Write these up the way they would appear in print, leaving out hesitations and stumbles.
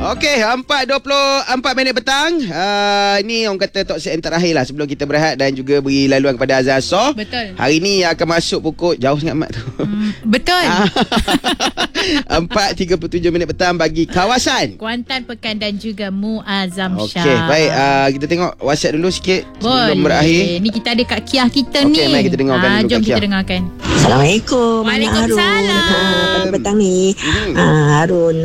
Okey, 4:24 petang. Ini orang kata talk segmen terakhir lah sebelum kita berehat dan juga beri laluan kepada Azhar Soh. Betul. Hari ni akan masuk pukul jauh sangat mat tu. Betul. 4:37 petang bagi kawasan Kuantan, Pekan dan juga Muazzam Shah. Okey, baik. Kita tengok WhatsApp dulu sikit sebelum Boleh. berakhir. Ni kita ada Kak Kiah kita ni. Okey, mari kita dengarkan dulu jom Kak kita Kiah. dengarkan. Assalamualaikum. Waalaikumsalam. Pada petang ni Harun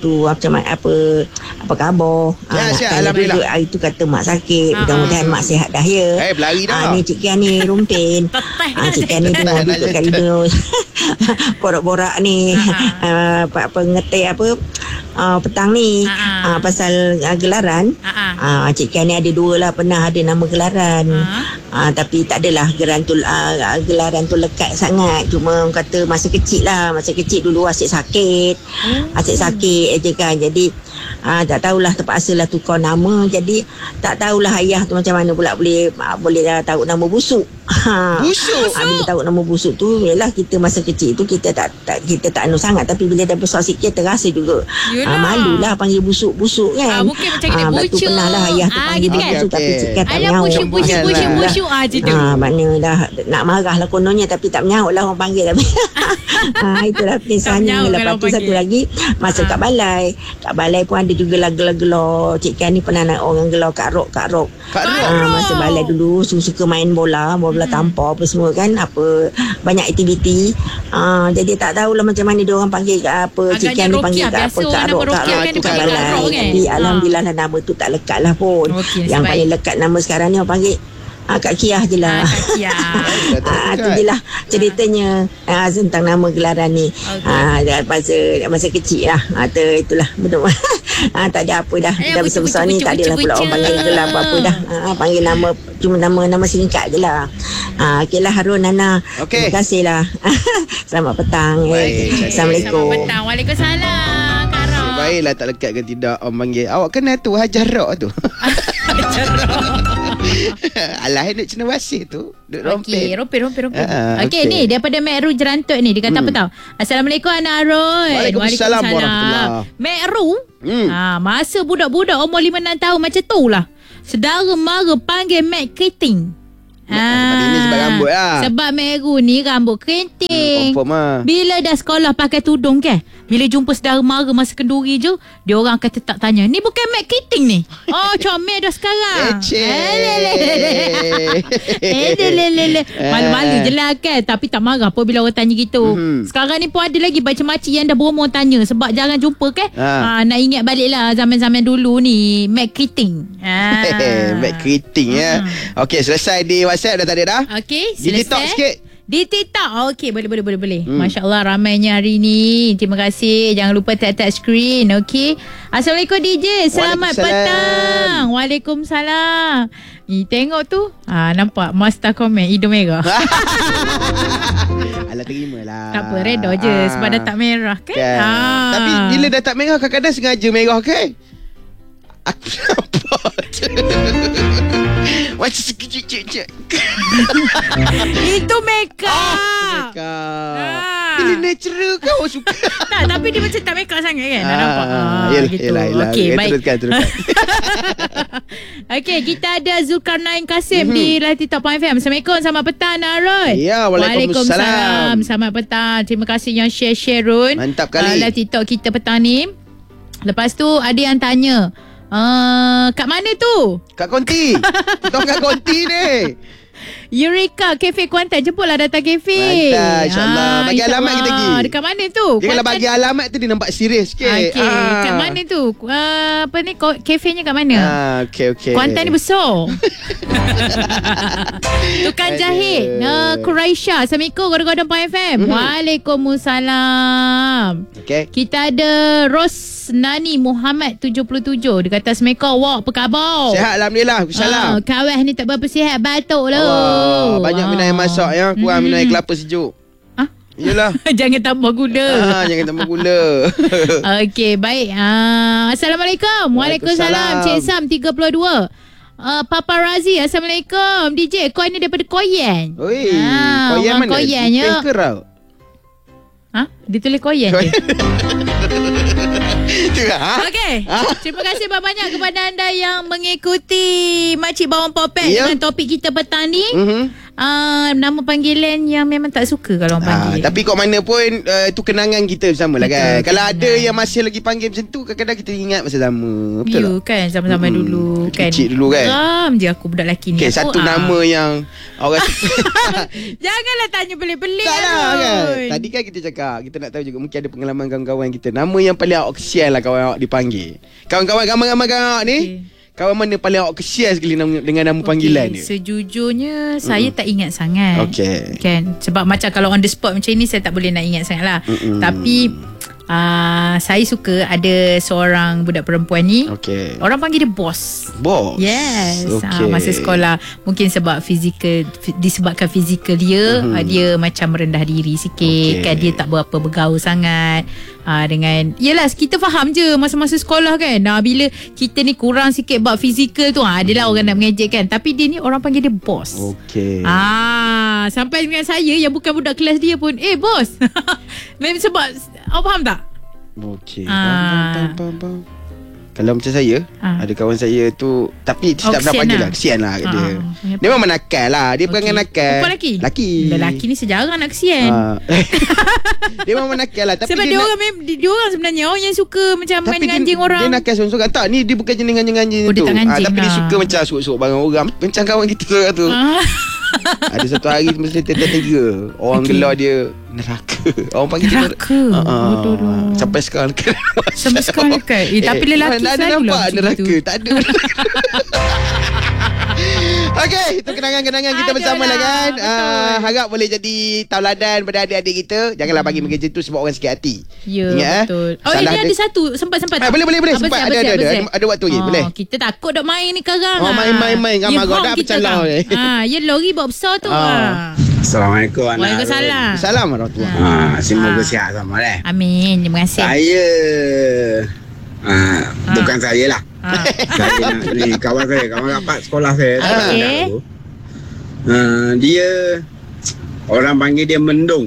apa khabar? Ya, Nak sihat, tanya Alhamdulillah. dulu, hari tu kata mak sakit. Mudah-mudahan mak sihat dah ya. Berlari dah. Ni Cik Kian ni rumpin. Cik Kian ni tengah duduk kat hidung borak-borak ni. Ngetik petang ni pasal gelaran. Cik Kian ni ada dua lah, pernah ada nama gelaran. Tapi tak adalah gelaran tu lekat sangat. Cuma orang kata masa kecil dulu asyik sakit je kan. Jadi tak tahulah, terpaksalah tukar nama. Jadi tak tahulah ayah tu macam mana pula boleh tahu nama busuk. Busuk? Bila tahu nama busuk tu, yalah kita masa kecil tu kita tak anu sangat, tapi bila dah besar sikit terasa juga. Malulah panggil busuk-busuk kan. Mungkin macam kita Lepas tu bucu. pernah lah ayah tu panggil gitu kan? busuk, tapi Cik Kian tak Ayah nyaut. busuk macam tu. Makna dah nak marah lah kononnya, tapi tak menyaut lah orang panggil. Tapi itulah penisahnya. Lepas tu satu lagi, masa kat balai pun ada juga lah gelar-gelar. Cik Kian ni pernah nak orang gelar Kak Rok. Masa balai dulu suka main bola tampar apa semua kan, banyak aktiviti. Jadi tak tahulah macam mana dia orang panggil apa. Cik Kian ni panggil Kak Rok tu kat balai. Tapi alhamdulillah lah nama tu tak lekat lah pun. Yang paling lekat nama sekarang ni orang panggil Kak Kiah je lah. Kak Kiah. Itu je lah ceritanya tentang nama gelaran ni. Masa kecil lah. Itulah betul. Tak ada apa dah. Dah besar-besar ni tak adalah pula orang panggil gelar apa-apa dah. Panggil nama, cuma nama singkat je lah. Okeylah Harun, Nana. Terima kasih lah. Selamat petang. Assalamualaikum. Selamat petang. Waalaikumsalam. Kak Rok. Baiklah tak lekat ke tidak orang panggil. Awak kenal tu Hajar Rok tu. Alah, duk cenderawasih tu. Duk rompet. Okey, rompet. Okey, ni daripada Mek Ru Jerantut ni. Dia kata apa tau? Assalamualaikum Anak Arun. Waalaikumsalam warahmatullahi. Mek Ru, masa budak-budak umur 5-6 tahun macam tu lah, saudara mara panggil Mek Keriting. Ini sebab rambut lah. Sebab Mek Ru ni rambut keriting. Confirm lah. Bila dah sekolah pakai tudung kan, bila jumpa saudara mara masa kenduri je, dia orang akan tetap tanya, ni bukan Mek Keriting ni? Oh, comel dah sekarang. Malu-malu je lah kan. Tapi tak marah pun bila orang tanya gitu. Sekarang ni pun ada lagi macam-macam yang dah berumur tanya, sebab jarang jumpa kan. Nak ingat balik lah zaman-zaman dulu ni Mek Keriting. Mek Keriting ya. Okey, selesai di WhatsApp dah tadi dah. Okey, di TikTok sikit. Di TikTok. Okey, boleh. Masya Allah, ramainya hari ni. Terima kasih. Jangan lupa tap screen. Okey. Assalamualaikum DJ. Selamat petang. Waalaikumsalam. Ni tengok tu. Nampak Master komen hidung merah. Alah, terimalah. Tak apa, reda je sebab dah tak merah kan. Tapi bila dah tak merah, kadang-kadang sengaja merah kan. Aku nampak. Macam sekejap. Itu make up. Pilih natural kau awak suka. Tak, tapi dia macam tak make up sangat kan. Dah nampak. Yelah. Okey, baik. Teruskan. Okey, kita ada Zulkarnain Kasim di Live TikTok FM. Assalamualaikum, selamat petang Narun. Ya, waalaikumsalam. Selamat petang. Terima kasih yang share Run. Mantap kali. Live TikTok kita petang ni. Lepas tu ada yang tanya, kat mana tu? Kat Konti. Kita kat Konti ni. Eureka Cafe Kuantan. Jemputlah datang kafe. Mantap, insyaAllah. Bagi alamat kita pergi. Dekat mana tu? Dia kalau bagi alamat tu dia nampak serius sikit. Okey, kat mana tu? Apa ni, kafenya kat mana? Okey. Kuantan ni besar. Tukang jahit Quraisha. Assalamualaikum Godong-Godong FM. Waalaikumsalam. Okey. Kita ada Rosnani Muhammad 77. Dia kata Assalamualaikum, awak apa khabar? Sihat, alhamdulillah. Salam. Kawan ni tak berapa sihat, batuk lah. Banyak minum air masak ya. Kurang minum air kelapa sejuk. Yelah. Jangan tambah gula. Jangan tambah gula. Okey, baik. Assalamualaikum. Waalaikumsalam. Cik Sam 32. Paparazzi. Assalamualaikum. DJ, kau ni daripada Koyen. Oi, Koyen mana? Koyen ya. Kerau. Dia tulis Koyen je. Tu Okey. Terima kasih banyak kepada anda yang mengikuti Makcik Bawang Popek dengan topik kita petang ni. Nama panggilan yang memang tak suka kalau orang panggil. Tapi kok mana pun itu kenangan kita bersama lah kan. Kalau ada yang masih lagi panggil macam tu, kadang-kadang kita ingat masa sama. Betul tak? Kan sama-sama dulu kan. Kecil dulu kan. Geram je aku budak lelaki ni. Okay, satu nama yang orang janganlah tanya pelik-pelik kan. Tadi kan kita cakap, kita nak tahu juga mungkin ada pengalaman kawan-kawan kita. Nama yang paling awak kesian lah kawan awak dipanggil. Kawan-kawan ramai-ramai kawan awak ni. Kawan mana paling awak kesian sekali dengan nama panggilan dia? Sejujurnya saya tak ingat sangat. Kan? Sebab macam kalau on the spot macam ni saya tak boleh nak ingat sangat lah. Tapi saya suka ada seorang budak perempuan ni. Orang panggil dia Boss. Yes. Masa sekolah mungkin sebab disebabkan fizikal dia, dia macam merendah diri sikit kan, dia tak berapa bergaul sangat dengan, yelah kita faham je masa-masa sekolah kan, bila kita ni kurang sikit bab fizikal tu, adalah orang nak mengejek kan, tapi dia ni orang panggil dia Boss. Sampai dengan saya yang bukan budak kelas dia pun, Boss. Memang sebab awak faham tak? Faham. Kalau macam saya, ada kawan saya tu, tapi tak pernah panggil lah. Kesian lah kat dia. Dia memang nakal lah. Dia perangai nakal. Perempuan lelaki? Lelaki ni sejarah nak kesian. Dia memang nakal lah. Tapi sebab dia orang sebenarnya orang yang suka macam main dengan anjing orang. Dia nakal seorang-seorang. Tak, ni dia bukan jenis anjing-anjing tu. Tapi dia suka macam suruh-suruh barang orang. Macam kawan kita tu. Ada satu hari masa tiga orang gelar dia neraka. Orang panggil dia neraka. Sampai sekarang dekat. Sampai sekarang dekat. Tapi lelaki selalu lah neraka. Tak ada. Okey, itu kenangan-kenangan kita bersama lah kan. Harap boleh jadi tauladan pada adik-adik kita. Janganlah bagi macam tu sebab orang sakit hati. Ya, betul. Ini ada satu sempat. Boleh. Sempat ada waktu lagi. Boleh. Kita takut dak main ni sekarang. Main ramai godak bercalau. Ya lori bawa besar tu. Assalamualaikum. Waalaikumsalam. Salam warahmatullahi. Semoga sihat sama lah. Amin. Terima kasih. Saya bukan saya lah. Saya ni kawan rapat sekolah saya. Dia orang panggil dia Mendung.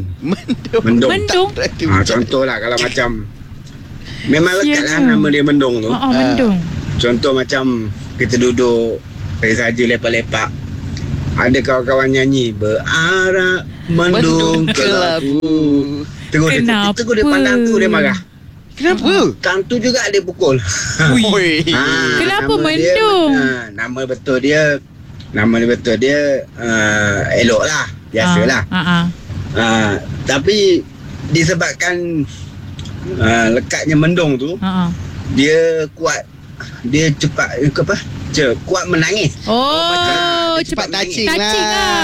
Contohlah kalau macam memang lekat lah nama dia Mendung tu. Mendung. Contoh macam kita duduk saja lepak-lepak, ada kawan-kawan nyanyi Berarak mendung ke labu. Terus dia pandang tu, dia marah. Kenapa? Tentu juga dia pukul. Kenapa Mendung? Nama betul dia elok lah, biasalah. Tapi disebabkan lekatnya Mendung tu, dia kuat, dia cepat kuat menangis. Cepat touching lah.